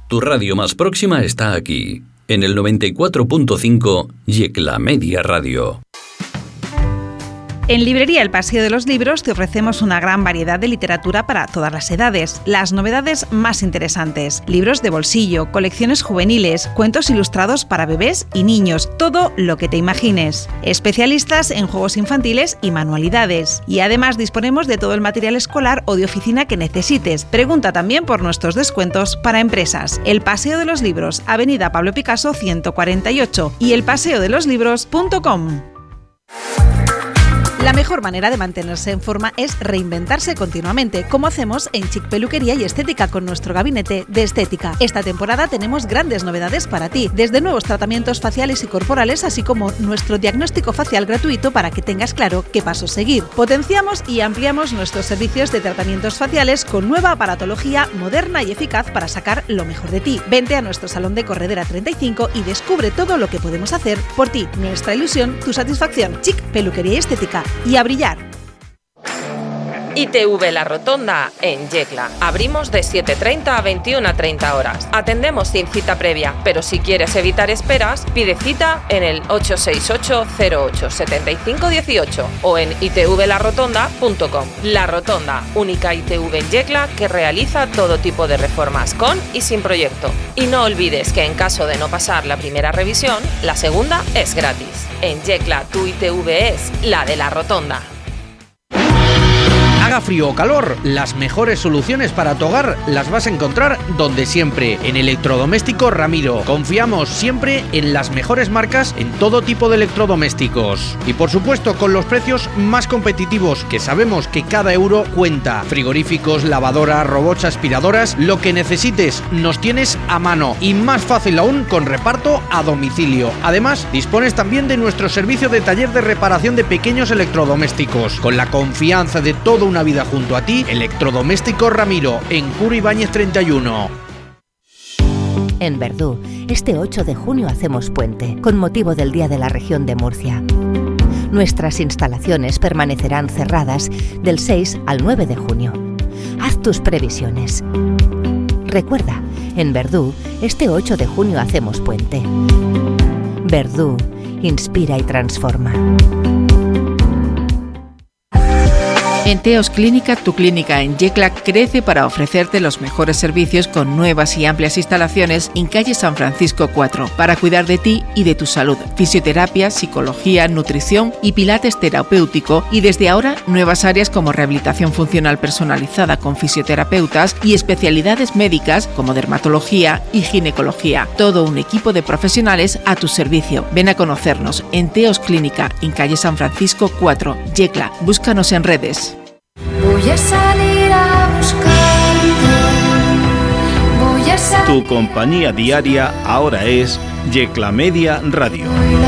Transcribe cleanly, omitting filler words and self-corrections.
Tu radio más próxima está aquí, en el 94.5 Yecla Media Radio. En Librería El Paseo de los Libros te ofrecemos una gran variedad de literatura para todas las edades, las novedades más interesantes, libros de bolsillo, colecciones juveniles, cuentos ilustrados para bebés y niños, todo lo que te imagines. Especialistas en juegos infantiles y manualidades. Y además disponemos de todo el material escolar o de oficina que necesites. Pregunta también por nuestros descuentos para empresas. El Paseo de los Libros, Avenida Pablo Picasso 148 y elpaseodeloslibros.com. La mejor manera de mantenerse en forma es reinventarse continuamente, como hacemos en Chic Peluquería y Estética con nuestro gabinete de estética. Esta temporada tenemos grandes novedades para ti, desde nuevos tratamientos faciales y corporales, así como nuestro diagnóstico facial gratuito para que tengas claro qué pasos seguir. Potenciamos y ampliamos nuestros servicios de tratamientos faciales con nueva aparatología moderna y eficaz para sacar lo mejor de ti. Vente a nuestro salón de Corredera 35 y descubre todo lo que podemos hacer por ti. Nuestra ilusión, tu satisfacción. Chic Peluquería y Estética. Y a brillar. ITV La Rotonda en Yecla. Abrimos de 7:30 a 21:30 horas. Atendemos sin cita previa, pero si quieres evitar esperas, pide cita en el 868-08-7518 o en itvlarotonda.com. La Rotonda, única ITV en Yecla que realiza todo tipo de reformas con y sin proyecto. Y no olvides que en caso de no pasar la primera revisión, la segunda es gratis. En Yecla, tu ITV es la de La Rotonda. Haga frío o calor, las mejores soluciones para tu hogar las vas a encontrar donde siempre, en Electrodoméstico Ramiro. Confiamos siempre en las mejores marcas en todo tipo de electrodomésticos. Y por supuesto con los precios más competitivos, que sabemos que cada euro cuenta. Frigoríficos, lavadoras, robots, aspiradoras, lo que necesites nos tienes a mano. Y más fácil aún con reparto a domicilio. Además, dispones también de nuestro servicio de taller de reparación de pequeños electrodomésticos. Con la confianza de toda una vida junto a ti, Electrodoméstico Ramiro, en Curo Ibáñez 31. En Verdú, este 8 de junio hacemos puente, con motivo del Día de la Región de Murcia. Nuestras instalaciones permanecerán cerradas del 6 al 9 de junio. Haz tus previsiones. Recuerda, en Verdú, este 8 de junio hacemos puente. Verdú, inspira y transforma. En Teos Clínica, tu clínica en Yecla crece para ofrecerte los mejores servicios con nuevas y amplias instalaciones en calle San Francisco 4 para cuidar de ti y de tu salud. Fisioterapia, psicología, nutrición y pilates terapéutico, y desde ahora nuevas áreas como rehabilitación funcional personalizada con fisioterapeutas y especialidades médicas como dermatología y ginecología. Todo un equipo de profesionales a tu servicio. Ven a conocernos en Teos Clínica en calle San Francisco 4, Yecla. Búscanos en redes. Voy a salir a buscarte. Voy a salir. Tu compañía diaria ahora es Yecla Media Radio.